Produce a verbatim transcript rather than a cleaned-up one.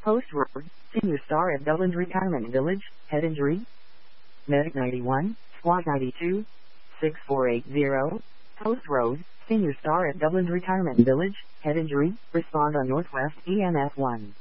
Post Road, Senior Star at Dublin Retirement Village, head injury. Medic ninety-one, Squad ninety-two, six four eight zero. Post Road, Senior Star at Dublin Retirement Village, head injury, respond on Northwest E M F one.